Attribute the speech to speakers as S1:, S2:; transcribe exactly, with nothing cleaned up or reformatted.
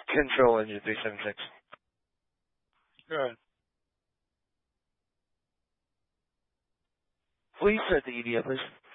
S1: Control engine three seven six.
S2: Good.
S1: Please start the E D A, please.